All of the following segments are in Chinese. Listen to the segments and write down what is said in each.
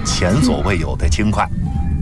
前所未有的轻快。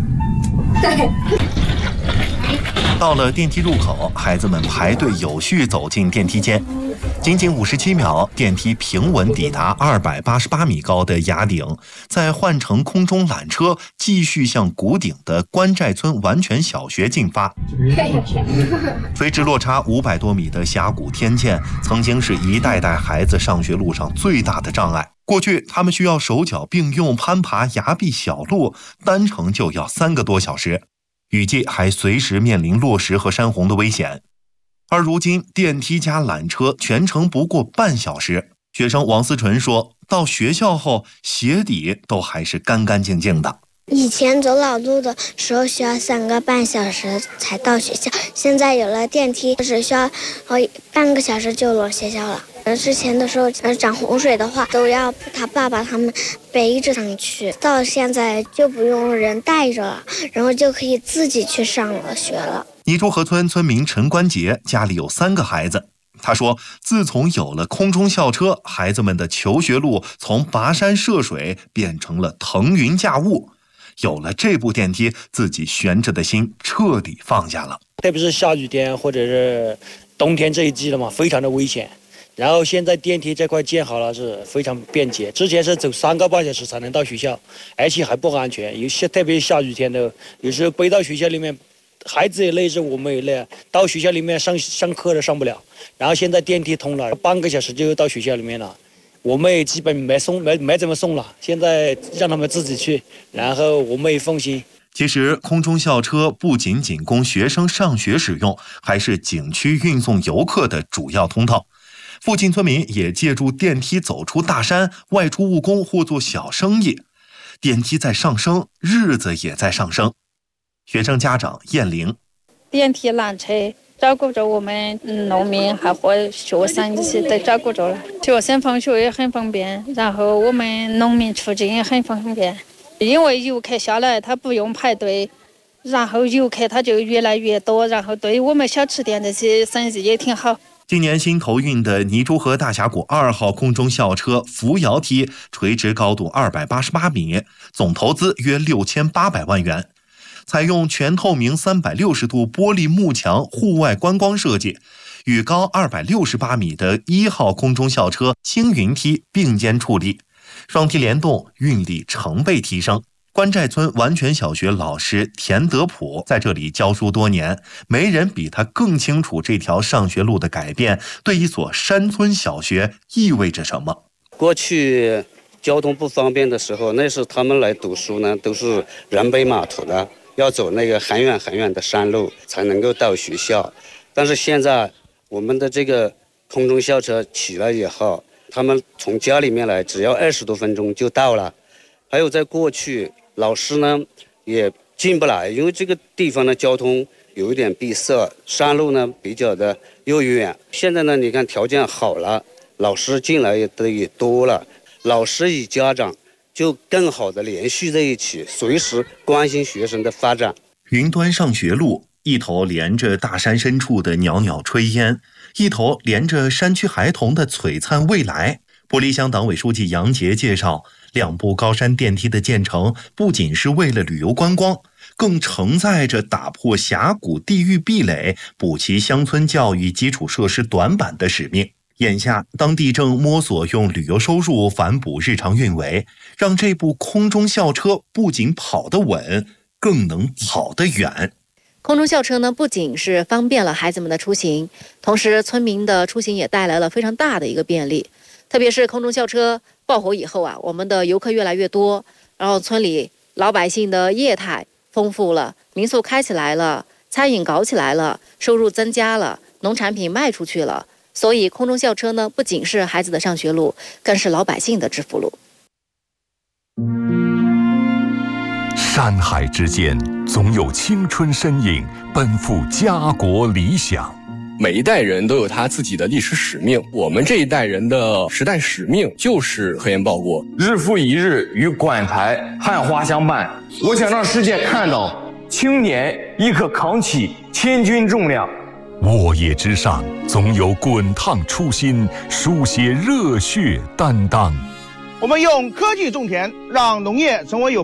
到了电梯入口，孩子们排队有序走进电梯间。仅仅57秒，电梯平稳抵达288米高的崖顶，再换乘空中缆车，继续向谷顶的关寨村完全小学进发。垂直落差500多米的峡谷天堑，曾经是一代代孩子上学路上最大的障碍。过去，他们需要手脚并用攀爬崖壁小路，单程就要3个多小时。雨季还随时面临落石和山洪的危险，而如今电梯加缆车全程不过半小时。学生王思纯说，到学校后鞋底都还是干干净净的。 以前走老路的时候需要3个半小时才到学校，现在有了电梯，只需要半个小时就到学校了。之前的时候涨洪水的话，都要他爸爸他们背着上去，到现在就不用人带着了，然后就可以自己去上学了。 泥珠河村村民陈关杰家里有3个孩子，他说，自从有了空中校车，孩子们的求学路从跋山涉水变成了腾云驾雾。有了这部电梯，自己悬着的心彻底放下了。 特别是下雨天或者是冬天这一季了嘛，非常的危险。然后现在电梯这块建好了，是非常便捷。之前是走3个半小时才能到学校，而且还不安全。特别下雨天的，有时候背到学校里面，孩子也累，是我们也累。到学校里面上课都上不了。然后现在电梯通了，半个小时就到学校里面了。我们也基本没怎么送了，现在让他们自己去，然后我们也放心。 其实，空中校车不仅仅供学生上学使用，还是景区运送游客的主要通道。附近村民也借助电梯走出大山，外出务工或做小生意。电梯在上升，日子也在上升。学生家长燕玲， 电梯缆车照顾着我们农民还和学生一起都照顾着了，学生放学也很方便，然后我们农民出境也很方便，因为游客下来他不用排队，然后游客他就越来越多，然后对我们小吃店这些生意也挺好。 今年新投运的泥珠河大峡谷2号空中校车扶摇梯，垂直高度288米，总投资约6800万元。采用全透明360度玻璃幕墙户外观光设计，与高268米的1号空中校车青云梯并肩矗立，双梯联动，运力成倍提升。关寨村完全小学老师田德普在这里教书多年，没人比他更清楚这条上学路的改变对一所山村小学意味着什么。 过去交通不方便的时候，那时他们来读书呢，都是人背马驮的，要走那个很远很远的山路才能够到学校。但是现在我们的这个空中校车起来以后，他们从家里面来只要20多分钟就到了。还有在过去老师呢也进不来，因为这个地方的交通有一点闭塞，山路呢比较的又远。现在呢你看条件好了，老师进来也多了，老师与家长就更好的联系在一起，随时关心学生的发展。 云端上学路一头连着大山深处的袅袅炊烟，一头连着山区孩童的璀璨未来。玻璃乡党委书记杨杰介绍，2部高山电梯的建成不仅是为了旅游观光，更承载着打破峡谷地域壁垒、补齐乡村教育基础设施短板的使命。眼下，当地正摸索用旅游收入反哺日常运维，让这部空中校车不仅跑得稳，更能跑得远。 空中校车呢，不仅是方便了孩子们的出行，同时村民的出行也带来了非常大的一个便利。特别是空中校车爆火以后啊，我们的游客越来越多，然后村里老百姓的业态丰富了，民宿开起来了，餐饮搞起来了，收入增加了，农产品卖出去了。所以空中校车呢，不仅是孩子的上学路，更是老百姓的致富路。 山海之间，总有青春身影奔赴家国理想。 每一代人都有他自己的历史使命，我们这一代人的时代使命就是科研报国， 日复一日与馆台汉花相伴。我想让世界看到，青年亦可扛起千钧重量。 沃野之上，总有滚烫初心，书写热血担当。 我们用科技种田，让农业成为有